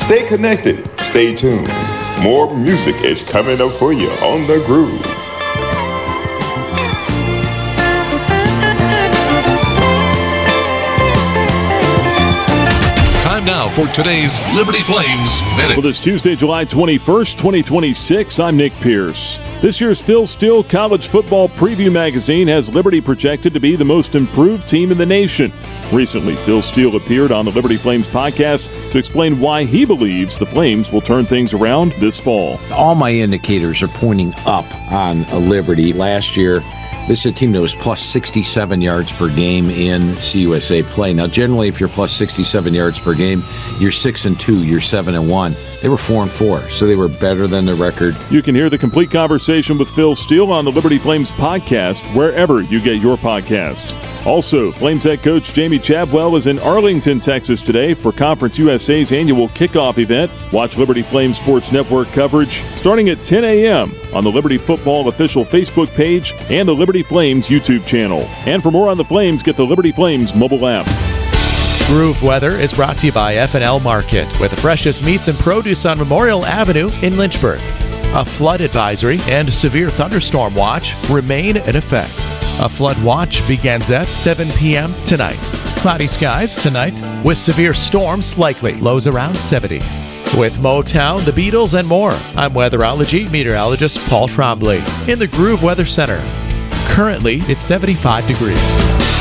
Stay connected. Stay tuned. More music is coming up for you on The Groove. Time now for today's Liberty Flames Minute. For this Tuesday, July 21st, 2026, I'm Nick Pierce. This year's Phil Steele College Football Preview Magazine has Liberty projected to be the most improved team in the nation. Recently, Phil Steele appeared on the Liberty Flames podcast to explain why he believes the Flames will turn things around this fall. All my indicators are pointing up on Liberty. Last year, this is a team that was plus 67 yards per game in CUSA play. Now, generally, if you're plus 67 yards per game, you're 6-2, you're 7-1. They were 4-4, so they were better than the record. You can hear the complete conversation with Phil Steele on the Liberty Flames podcast, wherever you get your podcast. Also, Flames head coach Jamie Chadwell is in Arlington, Texas today for Conference USA's annual kickoff event. Watch Liberty Flames Sports Network coverage starting at 10 a.m. on the Liberty Football official Facebook page and the Liberty Flames YouTube channel. And for more on the Flames, get the Liberty Flames mobile app. Groove Weather is brought to you by F&L Market, with the freshest meats and produce on Memorial Avenue in Lynchburg. A flood advisory and severe thunderstorm watch remain in effect. A flood watch begins at 7 p.m. tonight. Cloudy skies tonight with severe storms likely. Lows around 70. With Motown, the Beatles, and more, I'm weatherology meteorologist Paul Trombley in the Groove Weather Center. Currently, it's 75 degrees.